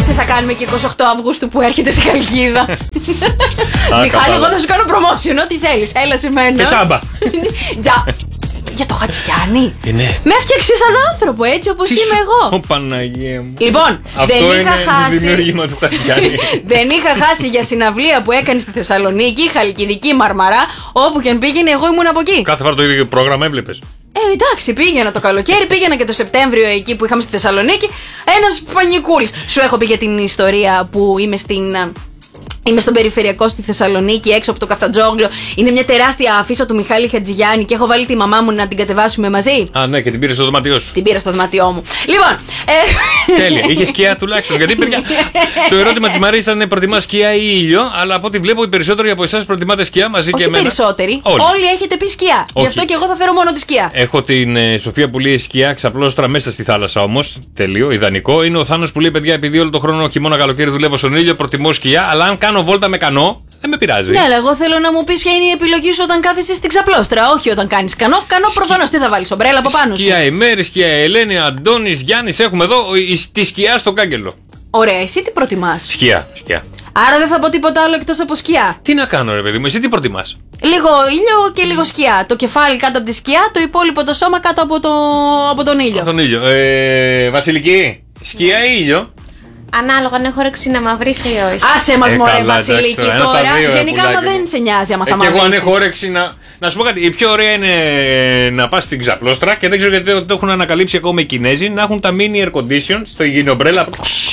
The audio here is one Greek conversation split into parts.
τι θα κάνουμε και 28 Αυγούστου που έρχεται στη Χαλκίδα. Μιχάλη, εγώ θα σου κάνω promotion, ό,τι θέλεις. Έλα σε μένα. Και τσάμπα. Για το Χατζηγιάννη. Ναι. Με έφτιαξε σαν άνθρωπο, έτσι όπως είμαι εγώ. Ω Παναγία μου. Λοιπόν, αυτό δεν είχα είναι χάσει. δημιούργημα του Χατζηγιάννη. Δεν είχα χάσει για συναυλία που έκανε στη Θεσσαλονίκη, Χαλκιδική Μαρμαρά, όπου και αν πήγαινε, εγώ ήμουν από εκεί. Κάθε φορά το ίδιο πρόγραμμα έβλεπες. Εντάξει, πήγαινα το καλοκαίρι, πήγαινα και το Σεπτέμβριο εκεί που είχαμε στη Θεσσαλονίκη. Ένας πανικούλης. Σου έχω πει για την ιστορία που είμαι στον περιφερειακό στη Θεσσαλονίκη, έξω από το Καφτατζόγλιο. Είναι μια τεράστια αφίσα του Μιχάλη Χατζηγιάννη και έχω βάλει τη μαμά μου να την κατεβάσουμε μαζί. Α, ναι, και την πήρε στο δωμάτιό σου. Την πήρα στο δωμάτιό μου. Λοιπόν. Τέλεια. Είχε σκιά τουλάχιστον. Γιατί παιδιά, το ερώτημα της Μαρίας ήταν προτιμά σκιά ή ήλιο, αλλά από ό,τι βλέπω οι περισσότεροι από εσάς προτιμάτε σκιά μαζί Όχι και εμένα. Περισσότεροι. Όλοι έχετε πει σκιά. Όχι. Γι' αυτό και εγώ θα φέρω μόνο τη σκιά. Έχω την Σοφία που λέει σκιά, ξαπλώστρα μέσα στη θάλασσα όμως. Τελείω, ιδανικό. Είναι ο Θάνος που λέει παιδιά, επειδή όλο τον χρόνο χειμώνα καλοκαίρι δουλεύω στον ήλιο, προτιμώ σκιά, αλλά αν κάνω βόλτα με κανό, δεν με πειράζει. Ναι, αλλά εγώ θέλω να μου πει ποια είναι η επιλογή σου όταν κάθεσαι στην ξαπλώστρα. Όχι όταν κάνει κανό. Κανό προφανώς τι θα βάλει, ομπρέλα από πάνω σου. Σκιά η Μέρη, σκιά η Ελένη, Αντώνης, Γιάννης, έχουμε εδώ τη σκιά στο κάγκελο. Ωραία, εσύ τι προτιμάς? Σκιά. Άρα δεν θα πω τίποτα άλλο εκτός από σκιά. Τι να κάνω, ρε παιδί μου, εσύ τι προτιμάς? Λίγο ήλιο και λίγο σκιά. Το κεφάλι κάτω από τη σκιά, το υπόλοιπο το σώμα κάτω από τον ήλιο. Από τον ήλιο. Βασιλική, σκιά ή ήλιο? Ανάλογα αν έχω όρεξη να μαυρίσω ή όχι. Άσε μας μωρέ καλά, Βασιλική εντάξει, τώρα. δύο, Γενικά πουλάκι δεν μου. σε νοιάζει άμα θα Και μαυρίσεις. εγώ αν έχω όρεξη να σου πω κάτι. Η πιο ωραία είναι να πας στην ξαπλώστρα και δεν ξέρω γιατί το έχουν ανακαλύψει ακόμα οι Κινέζοι, να έχουν τα mini air condition στο γινιομπρέλα.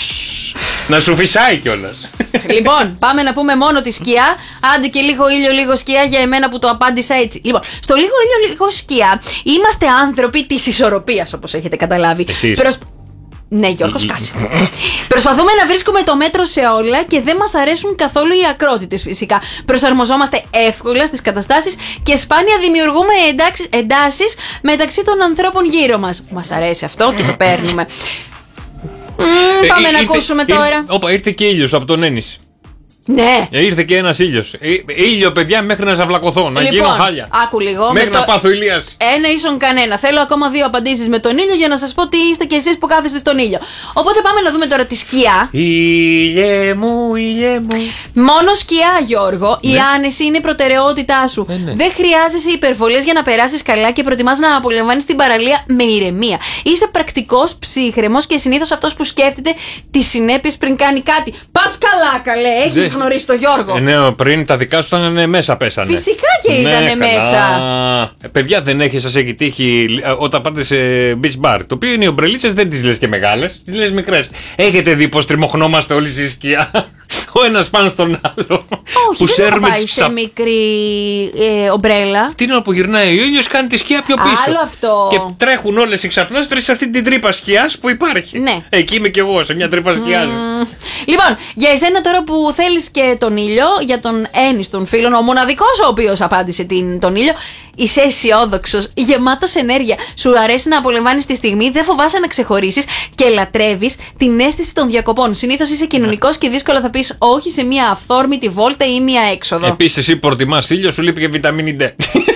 Να σου φυσάει κιόλας. Λοιπόν, πάμε να πούμε μόνο τη σκιά. Άντε και λίγο ήλιο, λίγο σκιά για εμένα που το απάντησα έτσι. Λοιπόν, στο λίγο ήλιο, λίγο σκιά είμαστε άνθρωποι της ισορροπίας, όπως έχετε καταλάβει. Εσείς. Ναι, Γιώργο, σκάσε. Προσπαθούμε να βρίσκουμε το μέτρο σε όλα και δεν μας αρέσουν καθόλου οι ακρότητες φυσικά. Προσαρμοζόμαστε εύκολα στις καταστάσεις και σπάνια δημιουργούμε εντάσεις μεταξύ των ανθρώπων γύρω μας. Μας αρέσει αυτό και το παίρνουμε. Πάμε να ακούσουμε τώρα. Όπα, ήρθε και ήλιος από τον Έννης. Ναι. Ήρθε και ένας ήλιος. Ήλιο, παιδιά, μέχρι να ζαυλακωθώ, να γίνω χάλια. Άκου λίγο. Μέχρι να πάθω ηλίας. Ένα ίσον κανένα. Θέλω ακόμα 2 απαντήσεις με τον ήλιο για να σας πω τι είστε κι εσείς που κάθεστε στον ήλιο. Οπότε πάμε να δούμε τώρα τη σκιά. Ήλιε μου, ήλιε μου. Μόνο σκιά, Γιώργο. Η άνεση είναι η προτεραιότητά σου. Ναι. Δεν χρειάζεσαι υπερβολές για να περάσεις καλά και προτιμάς να απολαμβάνεις την παραλία με ηρεμία. Είσαι πρακτικός, ψύχρεμος και συνήθως αυτός που σκέφτεται τις συνέπειες πριν κάνει κάτι. Πας καλά, καλέ. Έχεις γνωρίσει τον Γιώργο. Ναι, πριν τα δικά σου ήταν μέσα, πέσανε. Φυσικά και ήτανε μέσα. Παιδιά, δεν σας έχει τύχει όταν πάτε σε beach bar. Το οποίο είναι οι ομπρελίτσες δεν τις λες και μεγάλες, τις λες μικρές. Έχετε δει πως τριμωχνόμαστε όλοι στη σκιά? Ο ένας πάνω στον άλλο. Όχι, δεν θα πάει σε μικρή ομπρέλα. Τι είναι που γυρνάει ο ήλιος, κάνει τη σκιά πιο πίσω. Άλλο αυτό. Και τρέχουν όλες οι ξαπλώστρες σε αυτή την τρύπα σκιάς που υπάρχει. Ναι. Εκεί είμαι κι εγώ, σε μια τρύπα σκιάς. Λοιπόν, για εσένα τώρα που θέλεις και τον ήλιο, για τον Έννη των φίλων, ο μοναδικός ο οποίος απάντησε τον ήλιο, είσαι αισιόδοξος, γεμάτος ενέργεια. Σου αρέσει να απολαμβάνεις τη στιγμή, δεν φοβάσαι να ξεχωρίσεις και λατρεύεις την αίσθηση των διακοπών. Συνήθως είσαι κοινωνικός και δύσκολα θα πεις όχι σε μια αυθόρμητη βόλτα ή μια έξοδο. Επίσης, εσύ προτιμάς ήλιο, σου λείπει και βιταμίνη D.